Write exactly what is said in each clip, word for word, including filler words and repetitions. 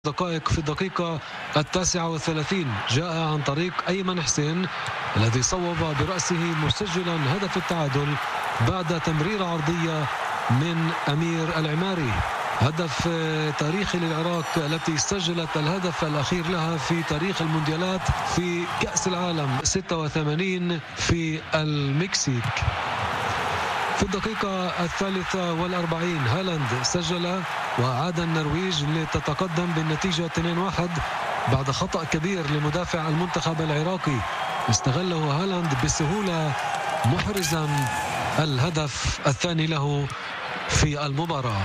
دقائق في الدقيقة التاسعة والثلاثين جاء عن طريق أيمن حسين الذي صوب برأسه مسجلا هدف التعادل بعد تمريرة عرضية من أمير العماري. هدف تاريخي للعراق التي سجلت الهدف الأخير لها في تاريخ المونديالات في كأس العالم ستة وثمانين في المكسيك. في الدقيقة الثالثة والأربعين هالاند سجل وعاد النرويج لتتقدم بالنتيجة اثنين واحد بعد خطأ كبير لمدافع المنتخب العراقي استغله هالاند بسهولة محرزا الهدف الثاني له في المباراة.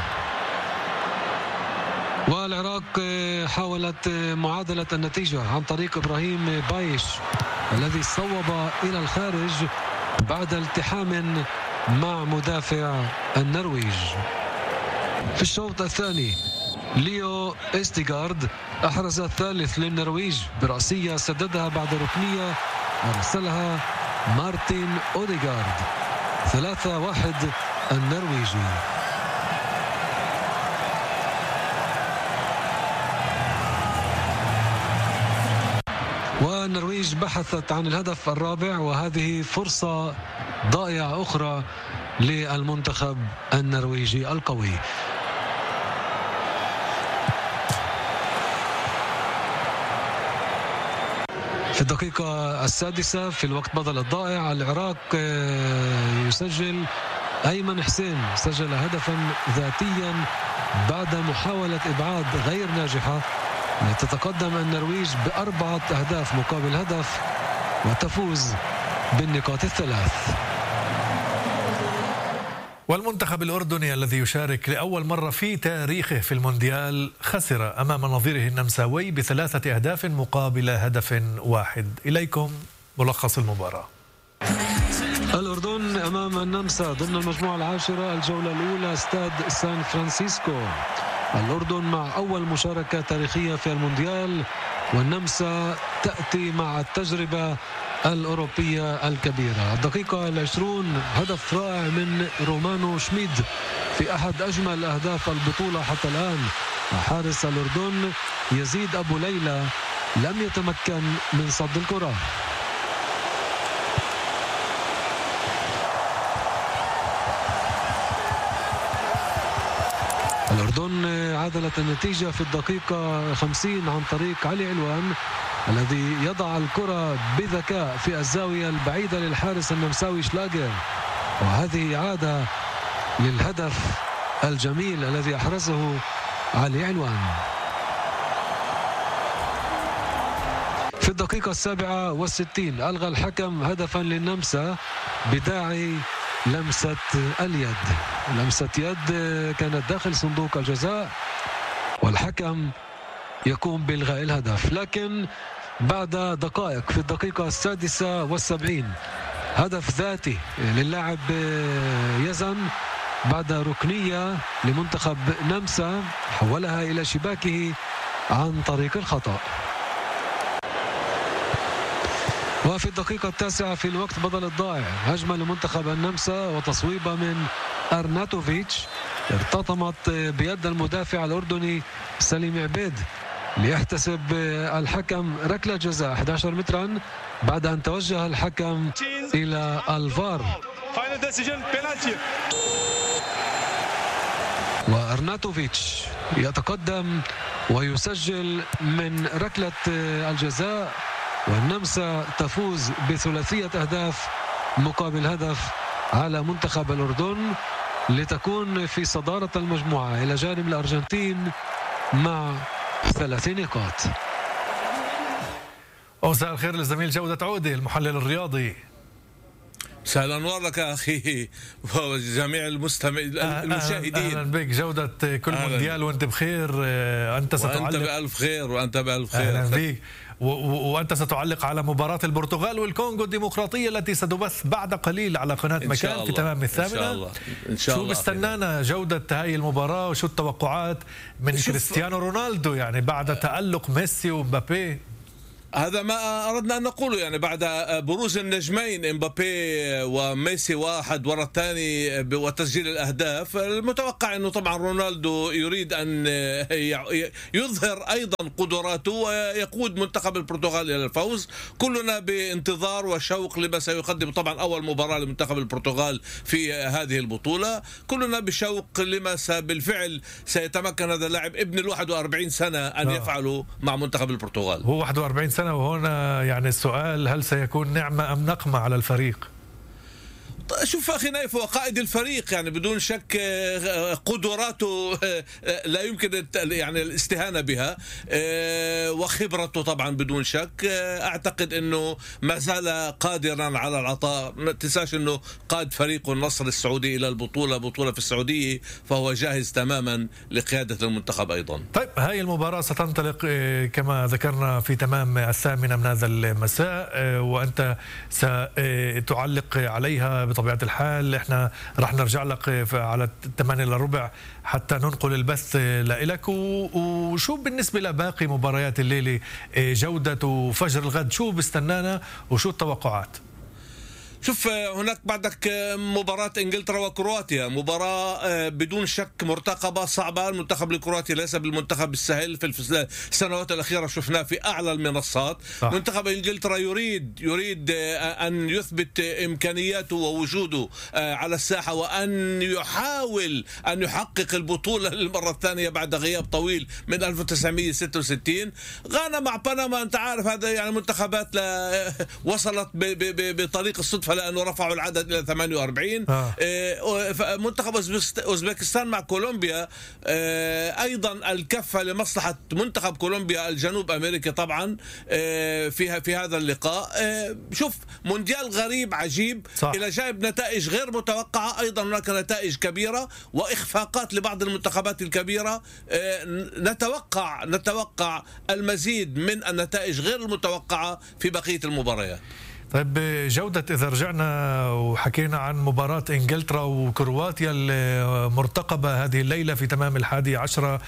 والعراق حاولت معادلة النتيجة عن طريق إبراهيم بايش الذي صوب إلى الخارج بعد التحام مع مدافع النرويج. في الشوط الثاني ليو استيغارد أحرز الثالث للنرويج برأسية سددها بعد ركنية أرسلها مارتين أوديغارد. ثلاثة واحد النرويجي. والنرويج بحثت عن الهدف الرابع وهذه فرصة ضائعة أخرى للمنتخب النرويجي القوي. في الدقيقة السادسة في الوقت بدل الضائع العراق يسجل أيمن حسين سجل هدفا ذاتيا بعد محاولة إبعاد غير ناجحة لتتقدم النرويج بأربعة أهداف مقابل هدف وتفوز بالنقاط الثلاث. والمنتخب الأردني الذي يشارك لأول مرة في تاريخه في المونديال خسر أمام نظيره النمساوي بثلاثة أهداف مقابل هدف واحد. إليكم ملخص المباراة. الأردن أمام النمسا ضمن المجموعة العاشرة الجولة الأولى استاد سان فرانسيسكو. الأردن مع أول مشاركة تاريخية في المونديال والنمسا تأتي مع التجربة الأوروبية الكبيرة. الدقيقة العشرون هدف رائع من رومانو شميد في أحد أجمل أهداف البطولة حتى الآن. حارس الأردن يزيد أبو ليلى لم يتمكن من صد الكرة. الأردن عادلت النتيجة في الدقيقة خمسين عن طريق علي علوان الذي يضع الكرة بذكاء في الزاوية البعيدة للحارس النمساوي شلاجر، وهذه إعادة للهدف الجميل الذي أحرزه علي علوان. في الدقيقة السابعة والستين ألغى الحكم هدفا للنمسا بداعي لمسة اليد. لمسة يد كانت داخل صندوق الجزاء والحكم يقوم بإلغاء الهدف، لكن بعد دقائق في الدقيقة السادسة والسبعين هدف ذاتي للاعب يزن بعد ركنية لمنتخب نمسا حولها إلى شباكه عن طريق الخطأ. وفي الدقيقة التاسعة في الوقت بدل الضائع هجمة لمنتخب النمسا وتصويبة من أرناتوفيتش ارتطمت بيد المدافع الأردني سليم عبيد ليحتسب الحكم ركلة جزاء أحد عشر مترا بعد أن توجه الحكم إلى الفار. وأرناتوفيتش يتقدم ويسجل من ركلة الجزاء والنمسا تفوز بثلاثية أهداف مقابل هدف على منتخب الأردن لتكون في صدارة المجموعة إلى جانب الأرجنتين مع ثلاث نقاط. مساء الخير للزميل جودة عودة المحلل الرياضي. مساء الانوار لك اخي وجميع المستمع المشاهدين. اهلا بك جودة، كل مونديال وانت بخير. انت ستعلق وانت بألف خير وانت بألف خير. اهلا بك. وأنت ستعلق على مباراة البرتغال والكونغو الديمقراطية التي ستبث بعد قليل على قناة مكان في تمام الثامنة. إن شاء الله. إن شاء الله. شو بستنانا جودة هاي المباراة وشو التوقعات من كريستيانو رونالدو يعني بعد تألق ميسي ومبابي؟ هذا ما أردنا أن نقوله، يعني بعد بروز النجمين إمبابي وميسي واحد وراء الثاني وتسجيل الأهداف، المتوقع أنه طبعا رونالدو يريد أن يظهر أيضا قدراته ويقود منتخب البرتغال إلى الفوز. كلنا بانتظار وشوق لما سيقدم طبعا أول مباراة لمنتخب البرتغال في هذه البطولة، كلنا بشوق لما بالفعل سيتمكن هذا اللاعب ابن الواحد وأربعين سنة أن يفعله مع منتخب البرتغال. هو واحد وأربعين سنة، وهنا يعني السؤال هل سيكون نعمة أم نقمة على الفريق؟ شوف أخي نايف هو قائد الفريق، يعني بدون شك قدراته لا يمكن يعني الاستهانة بها، وخبرته طبعا بدون شك. أعتقد أنه ما زال قادرا على العطاء. ما تنساش أنه قاد فريق النصر السعودي إلى البطولة بطولة في السعودية، فهو جاهز تماما لقيادة المنتخب أيضا. طيب هاي المباراة ستنطلق كما ذكرنا في تمام الثامنة من هذا المساء، وأنت ستعلق عليها بطبيعة الحال. احنا راح نرجع لك على الثمانية إلا ربع حتى ننقل البث لإلك. وشو بالنسبة لباقي مباريات الليلة، جودة وفجر الغد، شو بستنانا وشو التوقعات؟ شوف هناك بعدك مباراة انجلترا وكرواتيا، مباراة بدون شك مرتقبة صعبة. المنتخب الكرواتي ليس بالمنتخب السهل في السنوات الأخيرة، شفناه في أعلى المنصات. صح. منتخب انجلترا يريد يريد أن يثبت إمكانياته ووجوده على الساحة، وأن يحاول أن يحقق البطولة للمرة الثانية بعد غياب طويل من ألف وتسعمئة وستة وستين. غانا مع بنما، أنت عارف هذا يعني منتخبات وصلت بطريق الصدفة لأنه رفعوا العدد إلى ثمانية وأربعين. آه. منتخب أوزبكستان مع كولومبيا أيضا الكفة لمصلحة منتخب كولومبيا الجنوب أمريكي طبعا فيها في هذا اللقاء. شوف مونديال غريب عجيب. صح. إلى جانب نتائج غير متوقعة، أيضا هناك نتائج كبيرة وإخفاقات لبعض المنتخبات الكبيرة. نتوقع نتوقع المزيد من النتائج غير المتوقعة في بقية المباريات. طيب جودة، إذا رجعنا وحكينا عن مباراة إنجلترا وكرواتيا المرتقبة هذه الليلة في تمام الحادي عشرة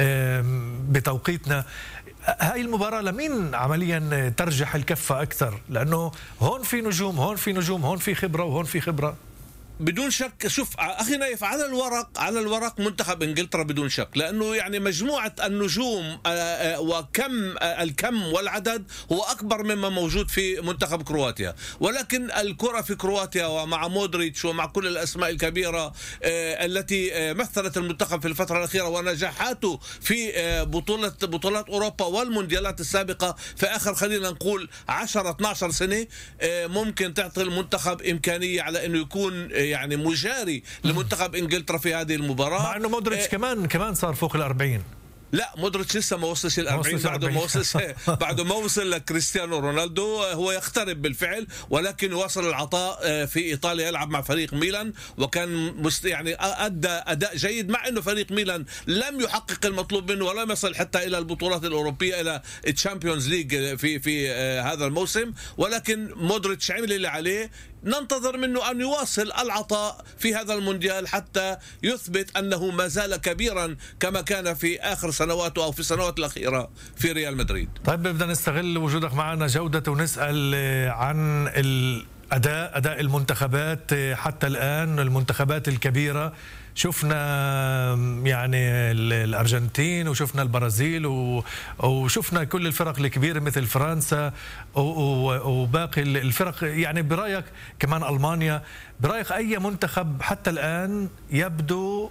بتوقيتنا، هاي المباراة لمين عمليا ترجح الكفة أكثر؟ لأنه هون في نجوم، هون في نجوم، هون في خبرة وهون في خبرة. بدون شك. شوف أخي نايف، على الورق على الورق منتخب إنجلترا بدون شك، لأنه يعني مجموعة النجوم وكم الكم والعدد هو أكبر مما موجود في منتخب كرواتيا. ولكن الكرة في كرواتيا ومع مودريتش ومع كل الأسماء الكبيرة التي مثلت المنتخب في الفترة الأخيرة ونجاحاته في بطولة بطولات أوروبا والمونديالات السابقة في آخر خلينا نقول عشرة اثني عشر سنة، ممكن تعطي المنتخب إمكانية على أنه يكون يعني مجاري لمنتخب انجلترا في هذه المباراة. مع انه مودريتش كمان كمان صار فوق الأربعين. لا مودريتش لسه ما وصلش ال أربعين، بعده ما وصلش بعده ما وصل لكريستيانو رونالدو. هو يقترب بالفعل، ولكن وصل العطاء في ايطاليا يلعب مع فريق ميلان، وكان مست يعني ادى اداء جيد، مع انه فريق ميلان لم يحقق المطلوب منه ولم يصل حتى الى البطولات الاوروبيه، الى الشامبيونز ليج في في هذا الموسم. ولكن مودريتش عمل اللي عليه، ننتظر منه أن يواصل العطاء في هذا المونديال حتى يثبت أنه ما زال كبيرا كما كان في آخر سنواته أو في السنوات الأخيرة في ريال مدريد. طيب بدنا نستغل وجودك معنا جودة ونسأل عن الأداء أداء المنتخبات حتى الآن، المنتخبات الكبيرة. شفنا يعني الأرجنتين وشفنا البرازيل وشفنا كل الفرق الكبيرة مثل فرنسا وباقي الفرق. يعني برأيك كمان ألمانيا، برأيك أي منتخب حتى الآن يبدو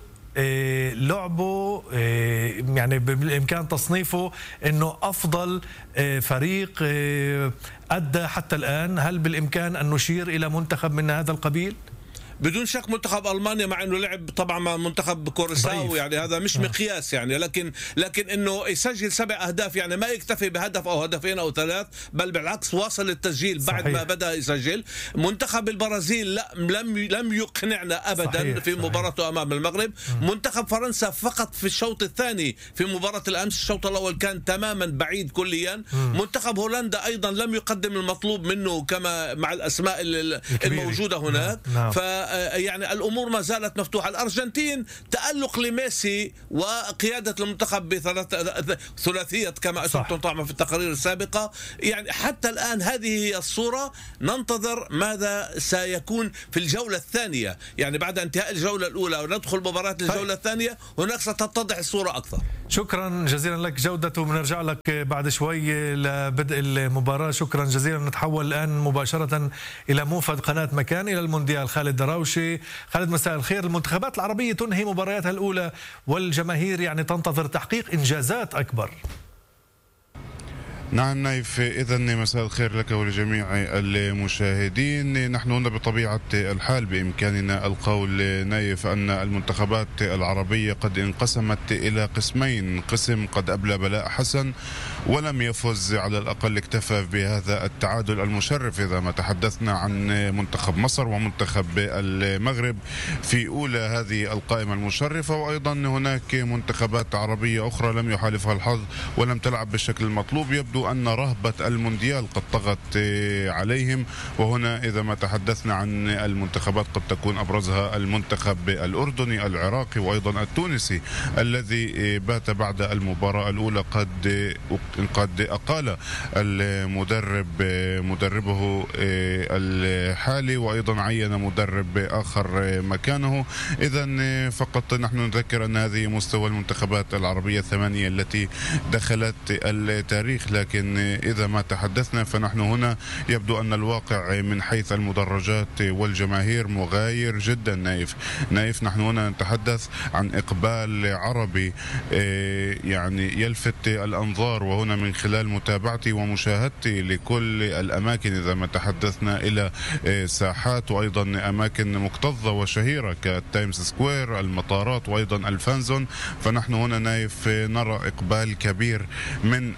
لعبه يعني بالإمكان تصنيفه أنه أفضل فريق أدى حتى الآن؟ هل بالإمكان أن نشير إلى منتخب من هذا القبيل؟ بدون شك منتخب ألمانيا، مع انه لعب طبعا مع منتخب كورساو، يعني هذا مش مقياس يعني، لكن لكن انه يسجل سبع اهداف، يعني ما يكتفي بهدف او هدفين او ثلاث، بل بالعكس واصل التسجيل بعد صحيح. ما بدا يسجل. منتخب البرازيل لا لم لم يقنعنا ابدا صحيح. في مباراته امام المغرب. م. منتخب فرنسا فقط في الشوط الثاني في مباراه الامس، الشوط الاول كان تماما بعيد كليا. م. منتخب هولندا ايضا لم يقدم المطلوب منه كما مع الاسماء الموجوده هناك. م. ف يعني الأمور ما زالت مفتوحة. الأرجنتين تألق لميسي وقيادة المنتخب بثلاثية كما أشرتم طبعا في التقارير السابقة، يعني حتى الآن هذه هي الصورة. ننتظر ماذا سيكون في الجولة الثانية، يعني بعد انتهاء الجولة الأولى وندخل مباراة الجولة الثانية هناك ستتضح الصورة أكثر. شكرا جزيلا لك جودة، وبنرجع لك بعد شوي لبدء المباراة. شكرا جزيلا. نتحول الآن مباشرة إلى موفد قناة مكان إلى المونديال خالد دراوشي. خالد مساء الخير. المنتخبات العربية تنهي مبارياتها الأولى والجماهير يعني تنتظر تحقيق إنجازات أكبر. نعم نايف، إذا مساء الخير لك ولجميع المشاهدين. نحن هنا بطبيعة الحال بإمكاننا القول نايف أن المنتخبات العربية قد انقسمت إلى قسمين، قسم قد أبلى بلاء حسن ولم يفز، على الأقل اكتفى بهذا التعادل المشرف إذا ما تحدثنا عن منتخب مصر ومنتخب المغرب في أولى هذه القائمة المشرفة، وأيضا هناك منتخبات عربية أخرى لم يحالفها الحظ ولم تلعب بالشكل المطلوب. يبدو أن رهبة المونديال قد طغت عليهم، وهنا إذا ما تحدثنا عن المنتخبات قد تكون أبرزها المنتخب الأردني العراقي وأيضا التونسي الذي بات بعد المباراة الأولى قد قد أقال المدرب مدربه الحالي وأيضا عين مدرب آخر مكانه. إذا فقط نحن نذكر أن هذه مستوى المنتخبات العربية الثمانية التي دخلت التاريخ، لكن إذا ما تحدثنا فنحن هنا يبدو أن الواقع من حيث المدرجات والجماهير مغاير جدا. نايف نايف نحن هنا نتحدث عن إقبال عربي يعني يلفت الأنظار، وهنا من خلال متابعتي ومشاهدتي لكل الأماكن إذا ما تحدثنا إلى ساحات وأيضا أماكن مكتظة وشهيرة كالتايمز سكوير، المطارات وأيضا الفانزون، فنحن هنا نايف نرى إقبال كبير من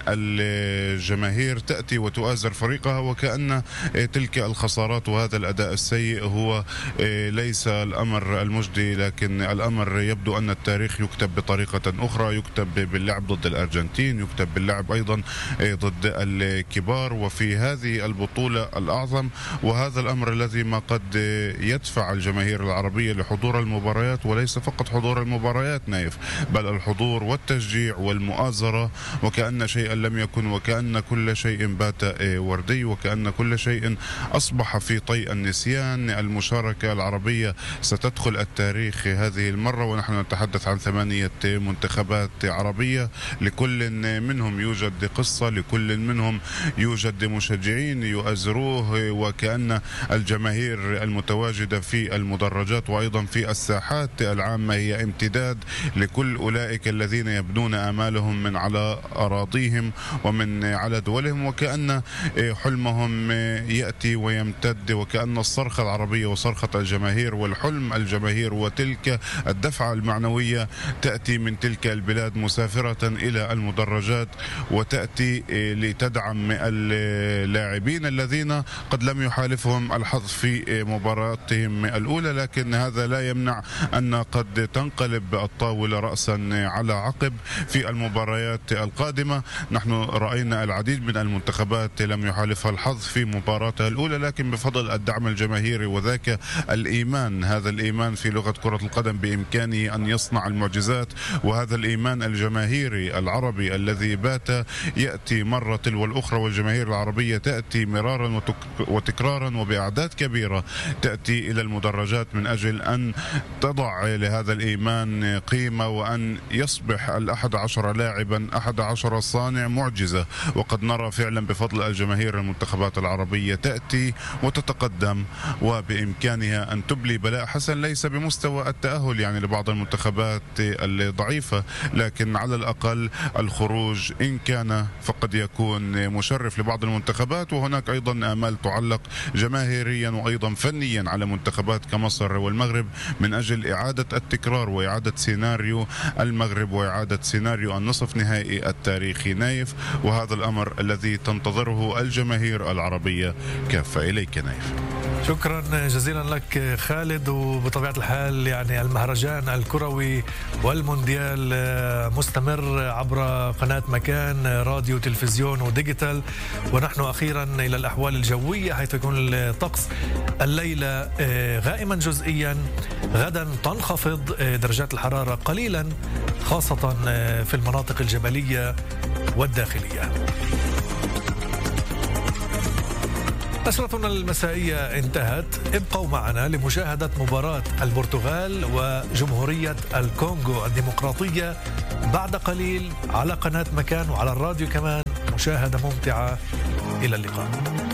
الجماهير تأتي وتؤازر فريقها، وكأن تلك الخسارات وهذا الأداء السيء هو ليس الأمر المجدي، لكن الأمر يبدو أن التاريخ يكتب بطريقة أخرى، يكتب باللعب ضد الأرجنتين، يكتب باللعب أيضا ضد الكبار وفي هذه البطولة الأعظم. وهذا الأمر الذي ما قد يدفع الجماهير العربية لحضور المباريات، وليس فقط حضور المباريات نايف، بل الحضور والتشجيع والمؤازرة، وكأن شيئا لم يكن، وكأن كل شيء بات وردي، وكأن كل شيء أصبح في طي النسيان. المشاركة العربية ستدخل التاريخ هذه المرة، ونحن نتحدث عن ثمانية منتخبات عربية، لكل منهم يوجد قصة، لكل منهم يوجد مشجعين يؤازروه، وكأن الجماهير المتواجدة في المدرجات وأيضا في الساحات العامة هي امتداد لكل أولئك الذين يبنون آمالهم من على أراضيهم ومن على دولهم، وكأن حلمهم يأتي ويمتد، وكأن الصرخة العربية وصرخة الجماهير والحلم الجماهير وتلك الدفعة المعنوية تأتي من تلك البلاد مسافرة إلى المدرجات، وتأتي لتدعم اللاعبين الذين قد لم يحالفهم الحظ في مباراتهم الأولى، لكن هذا لا يمنع أن قد تنقلب الطاولة رأسا على عقب في المباريات القادمة. نحن رأينا العديد من المنتخبات لم يحالفها الحظ في مباراتها الأولى، لكن بفضل الدعم الجماهيري وذاك الإيمان، هذا الإيمان في لغة كرة القدم بإمكانه أن يصنع المعجزات، وهذا الإيمان الجماهيري العربي الذي بات يأتي مرة تلو الأخرى، والجماهير العربية تأتي مرارا وتكرارا وبأعداد كبيرة تأتي إلى المدرجات من أجل أن تضع لهذا الإيمان قيمة، وأن يصبح الأحد عشر لاعبا أحد عشر صانع معجزة. وقد نرى فعلا بفضل الجماهير المنتخبات العربية تأتي وتتقدم، وبإمكانها أن تبلي بلاء حسن ليس بمستوى التأهل يعني لبعض المنتخبات الضعيفة، لكن على الأقل الخروج إن كان فقد يكون مشرف لبعض المنتخبات. وهناك أيضا آمال تعلق جماهيريا وأيضا فنيا على منتخبات كمصر والمغرب من أجل إعادة التكرار وإعادة سيناريو المغرب وإعادة سيناريو النصف نهائي التاريخي نايف. وهذا هذا الأمر الذي تنتظره الجماهير العربية كافة. إليك نايف. شكرا جزيلا لك خالد. وبطبيعة الحال يعني المهرجان الكروي والمونديال مستمر عبر قناة مكان راديو تلفزيون وديجيتال. ونحن أخيرا إلى الأحوال الجوية، حيث يكون الطقس الليلة غائما جزئيا. غدا تنخفض درجات الحرارة قليلا خاصة في المناطق الجبلية والداخلية. نشرتنا المسائية انتهت. ابقوا معنا لمشاهدة مباراة البرتغال وجمهورية الكونغو الديمقراطية بعد قليل على قناة مكان وعلى الراديو كمان. مشاهدة ممتعة. إلى اللقاء.